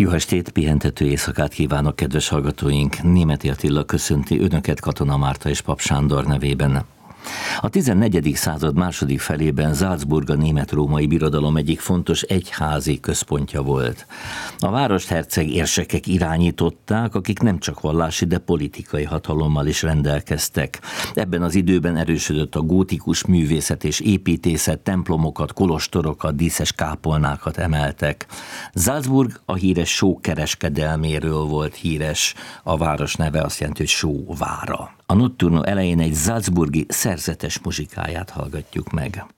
Jó estét, pihentető éjszakát kívánok, kedves hallgatóink! Németi Attila köszönti Önöket Katona Márta és Pap Sándor nevében. A 14. század második felében Salzburg a német-római birodalom egyik fontos egyházi központja volt. A várost herceg érsekek irányították, akik nem csak vallási, de politikai hatalommal is rendelkeztek. Ebben az időben erősödött a gótikus művészet és építészet, templomokat, kolostorokat, díszes kápolnákat emeltek. Salzburg a híres só kereskedelméről volt híres, a város neve azt jelenti, hogy sóvára. A notturno elején egy salzburgi szerzetes muzsikáját hallgatjuk meg.